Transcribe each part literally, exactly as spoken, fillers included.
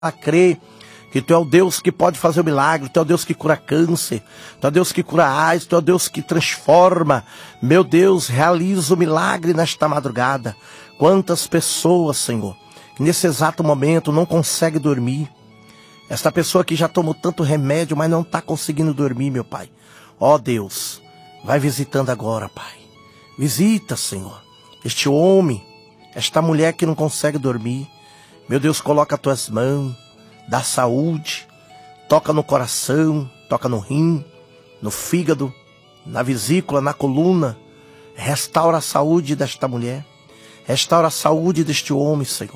a crer que Tu é o Deus que pode fazer o milagre, Tu é o Deus que cura câncer, Tu é o Deus que cura AIDS, Tu é o Deus que transforma. Meu Deus, realiza o milagre nesta madrugada. Quantas pessoas, Senhor, que nesse exato momento não conseguem dormir. Esta pessoa que já tomou tanto remédio, mas não está conseguindo dormir, meu Pai. Ó Deus, vai visitando agora, Pai. Visita, Senhor, este homem, esta mulher que não consegue dormir. Meu Deus, coloca as Tuas mãos, dá saúde, toca no coração, toca no rim, no fígado, na vesícula, na coluna. Restaura a saúde desta mulher, restaura a saúde deste homem, Senhor.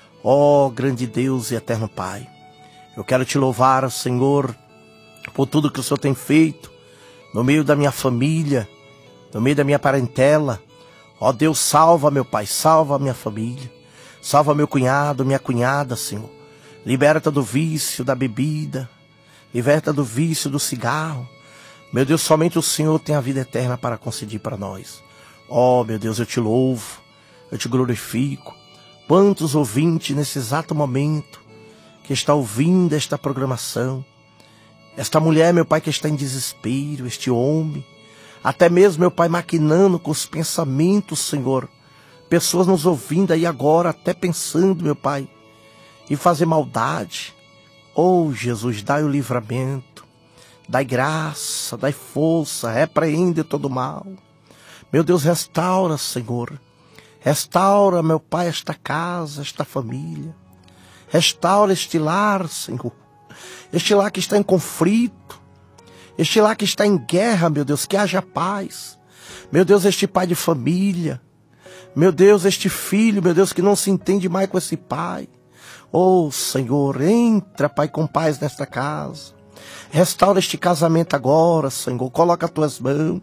Ó grande Deus e eterno Pai, eu quero Te louvar, Senhor, por tudo que o Senhor tem feito no meio da minha família, no meio da minha parentela. Ó Deus, salva, meu Pai, salva a minha família. Salva meu cunhado, minha cunhada, Senhor. Liberta do vício da bebida. Liberta do vício do cigarro. Meu Deus, somente o Senhor tem a vida eterna para conceder para nós. Ó, meu Deus, eu Te louvo, eu Te glorifico. Quantos ouvintes nesse exato momento que está ouvindo esta programação. Esta mulher, meu Pai, que está em desespero, este homem. Até mesmo, meu Pai, maquinando com os pensamentos, Senhor. Pessoas nos ouvindo aí agora, até pensando, meu Pai, em fazer maldade. Oh, Jesus, dai o livramento, dai graça, dai força, repreende todo o mal. Meu Deus, restaura, Senhor. Restaura, meu Pai, esta casa, esta família. Restaura este lar, Senhor. Este lar que está em conflito. Este lar que está em guerra, meu Deus, que haja paz. Meu Deus, este pai de família. Meu Deus, este filho, meu Deus, que não se entende mais com esse pai. Oh, Senhor, entra, Pai, com paz nesta casa. Restaura este casamento agora, Senhor. Coloca as Tuas mãos.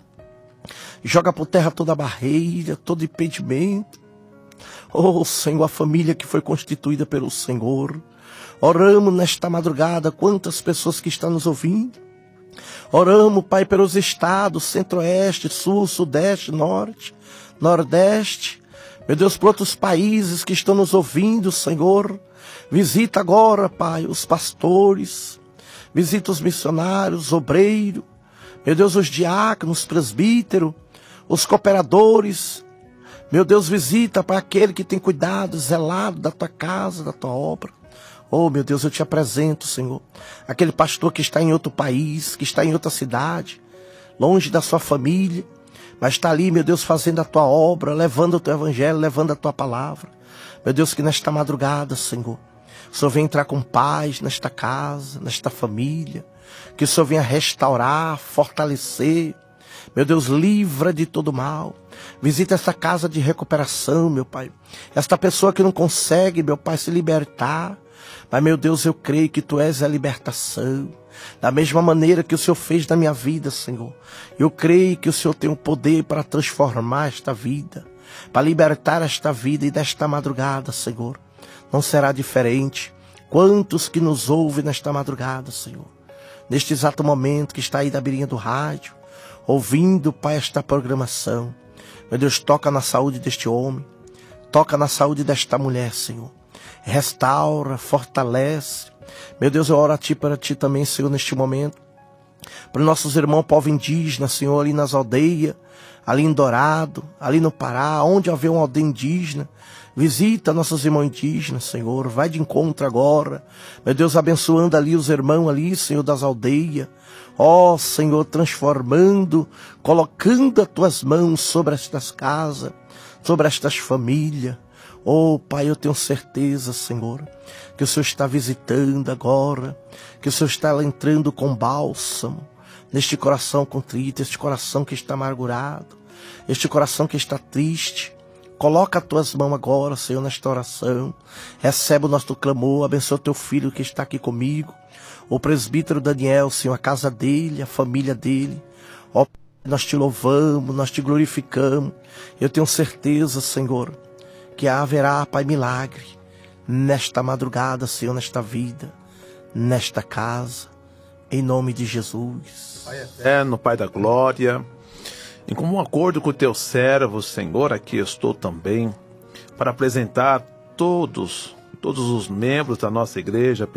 Joga por terra toda a barreira, todo impedimento. Oh, Senhor, a família que foi constituída pelo Senhor. Oramos nesta madrugada, quantas pessoas que estão nos ouvindo. Oramos, Pai, pelos estados, centro-oeste, sul, sudeste, norte, nordeste. Meu Deus, por outros países que estão nos ouvindo, Senhor. Visita agora, Pai, os pastores. Visita os missionários, os obreiros. Meu Deus, os diáconos, os presbíteros, os cooperadores. Meu Deus, visita, Pai, aquele que tem cuidado, zelado da Tua casa, da Tua obra. Oh, meu Deus, eu Te apresento, Senhor, aquele pastor que está em outro país, que está em outra cidade, longe da sua família, mas está ali, meu Deus, fazendo a Tua obra, levando o Teu evangelho, levando a Tua palavra. Meu Deus, que nesta madrugada, Senhor, o Senhor venha entrar com paz nesta casa, nesta família, que o Senhor venha restaurar, fortalecer. Meu Deus, livra de todo mal. Visita essa casa de recuperação, meu Pai. Esta pessoa que não consegue, meu Pai, se libertar. Mas, meu Deus, eu creio que Tu és a libertação. Da mesma maneira que o Senhor fez na minha vida, Senhor. Eu creio que o Senhor tem o poder para transformar esta vida. Para libertar esta vida e desta madrugada, Senhor. Não será diferente. Quantos que nos ouvem nesta madrugada, Senhor. Neste exato momento que está aí da beirinha do rádio. Ouvindo, Pai, esta programação. Meu Deus, toca na saúde deste homem. Toca na saúde desta mulher, Senhor. Restaura, fortalece. Meu Deus, eu oro a Ti para Ti também, Senhor, neste momento. Para os nossos irmãos povo indígena, Senhor, ali nas aldeias, ali em Dourado, ali no Pará, onde haver uma aldeia indígena. Visita nossos irmãos indígenas, Senhor. Vai de encontro agora. Meu Deus, abençoando ali os irmãos ali, Senhor, das aldeias. Ó, Senhor, transformando, colocando as Tuas mãos sobre estas casas, sobre estas famílias. Oh, Pai, eu tenho certeza, Senhor, que o Senhor está visitando agora, que o Senhor está entrando com bálsamo neste coração contrito, este coração que está amargurado, este coração que está triste. Coloca as Tuas mãos agora, Senhor, nesta oração. Recebe o nosso clamor, abençoa o Teu filho que está aqui comigo, o presbítero Daniel, Senhor, a casa dele, a família dele. Ó, nós Te louvamos, nós Te glorificamos. Eu tenho certeza, Senhor, que haverá, Pai, milagre nesta madrugada, Senhor, nesta vida, nesta casa, em nome de Jesus. Pai eterno, Pai da glória, em comum acordo com o Teu servo, Senhor, aqui estou também para apresentar todos todos os membros da nossa igreja,